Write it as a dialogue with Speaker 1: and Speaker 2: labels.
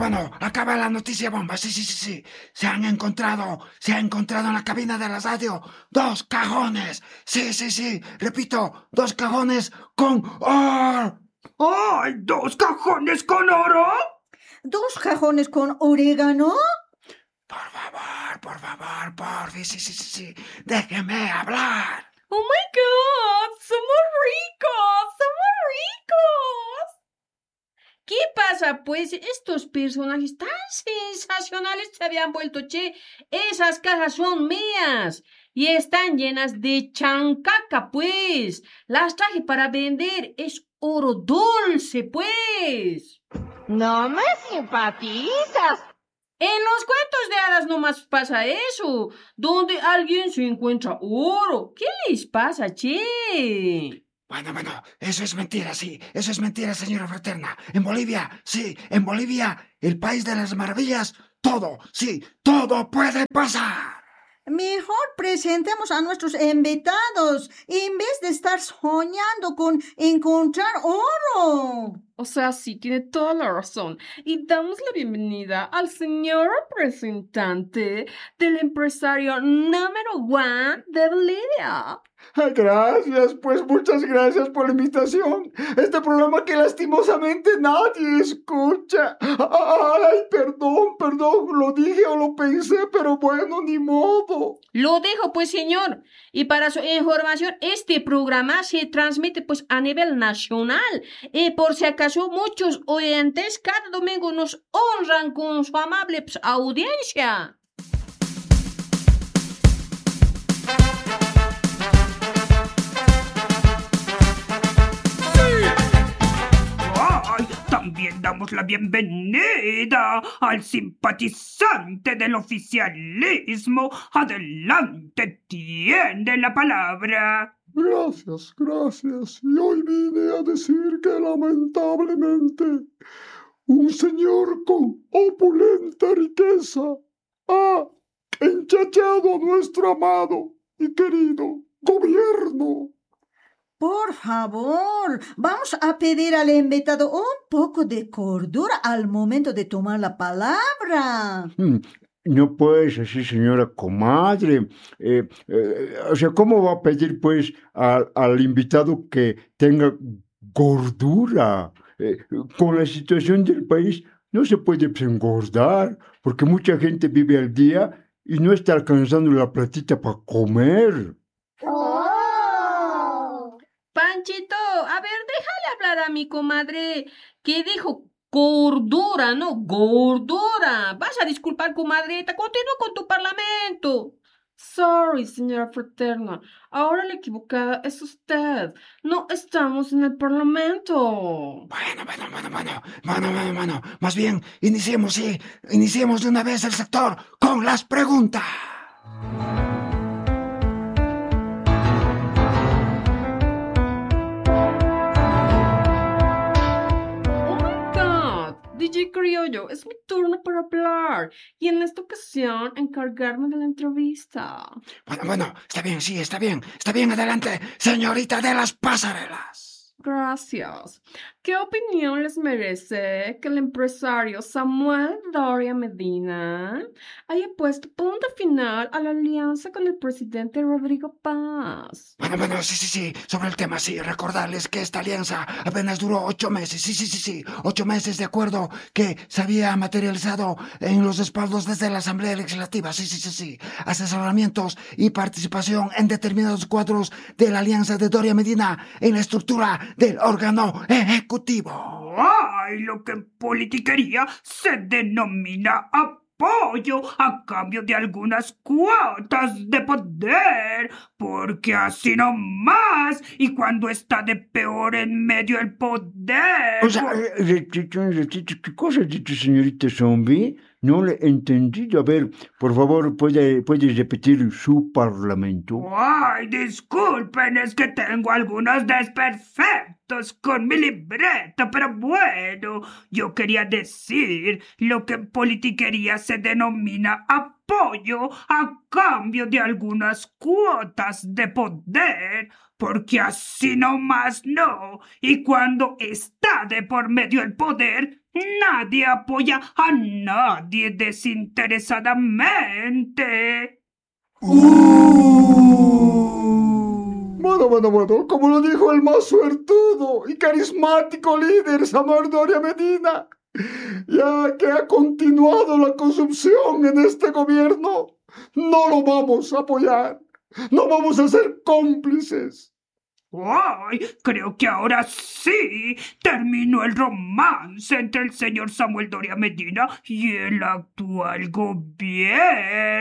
Speaker 1: bueno, acaba la noticia bomba. Sí. Se ha encontrado en la cabina de la radio 2 cajones. Sí. Repito, 2 cajones con oro.
Speaker 2: ¡Ay, 2 cajones con oro!
Speaker 3: 2 cajones con orégano.
Speaker 1: Por favor. Sí. Déjeme hablar.
Speaker 4: ¡Oh, my God! ¡Somos ricos! ¿Qué pasa, pues? Estos personajes tan sensacionales se habían vuelto, che. Esas cajas son mías y están llenas de chancaca, pues. Las traje para vender. Es oro dulce, pues.
Speaker 5: No me simpatizas.
Speaker 4: En los cuentos de hadas nomás pasa eso, donde alguien se encuentra oro. ¿Qué les pasa, che?
Speaker 1: Bueno, eso es mentira, sí. Eso es mentira, señora Fraterna. En Bolivia, el país de las maravillas, todo puede pasar.
Speaker 3: Mejor presentemos a nuestros invitados en vez de estar soñando con encontrar oro.
Speaker 4: O sea, sí, tiene toda la razón. Y damos la bienvenida al señor representante del empresario número 1 de Bolivia.
Speaker 2: Gracias, pues muchas gracias por la invitación. Este programa que lastimosamente nadie escucha. Ay, perdón, lo dije o lo pensé, pero bueno, ni modo.
Speaker 4: Lo dejo, pues, señor. Y para su información, este programa se transmite, pues, a nivel nacional. Y por si acaso, muchos oyentes cada domingo nos honran con su amable, pues, audiencia.
Speaker 2: También damos la bienvenida al simpatizante del oficialismo. Adelante, tiene la palabra.
Speaker 6: Gracias. Y hoy vine a decir que lamentablemente un señor con opulenta riqueza ha enchachado a nuestro amado y querido gobierno.
Speaker 3: Por favor, vamos a pedir al invitado un poco de cordura al momento de tomar la palabra.
Speaker 6: No pues así, señora comadre. O sea, ¿cómo va a pedir pues al invitado que tenga gordura? Con la situación del país no se puede pues, engordar, porque mucha gente vive al día y no está alcanzando la platita para comer.
Speaker 4: Panchito, a ver, déjale hablar a mi comadre, que dijo gordura, no gordura. Vas a disculpar, comadrita, continúa con tu parlamento. Sorry, señora Fraterna, ahora la equivocada es usted. No estamos en el parlamento.
Speaker 1: Bueno. Más bien, iniciemos de una vez el sector con las preguntas.
Speaker 4: DJ Criollo, es mi turno para hablar y en esta ocasión encargarme de la entrevista.
Speaker 1: Bueno, está bien, adelante, señorita de las pasarelas.
Speaker 4: Gracias. ¿Qué opinión les merece que el empresario Samuel Doria Medina haya puesto punto final a la alianza con el presidente Rodrigo Paz?
Speaker 1: Bueno, sí, sobre el tema, sí, recordarles que esta alianza apenas duró 8 meses, sí, 8 meses de acuerdo que se había materializado en los respaldos desde la Asamblea Legislativa, sí, asesoramientos y participación en determinados cuadros de la alianza de Doria Medina en la estructura del órgano ejecutivo.
Speaker 2: ¡Ay! Lo que en politiquería se denomina apoyo a cambio de algunas cuotas de poder, porque así no más, y cuando está de peor en medio el poder...
Speaker 6: O sea, ¿qué cosa ha dicho, señorita Zombie? No le he entendido. A ver, por favor, ¿puede repetir su parlamento?
Speaker 2: ¡Ay, disculpen! Es que tengo algunos desperfectos con mi libreta, pero bueno, yo quería decir lo que en politiquería se denomina apoyo apoyo a cambio de algunas cuotas de poder, porque así nomás no. Y cuando está de por medio el poder, nadie apoya a nadie desinteresadamente.
Speaker 6: Bueno, como lo dijo el más suertudo y carismático líder Samuel Doria Medina, ya que ha continuado la corrupción en este gobierno, no lo vamos a apoyar, no vamos a ser cómplices.
Speaker 2: ¡Ay! Creo que ahora sí terminó el romance entre el señor Samuel Doria Medina y el actual gobierno.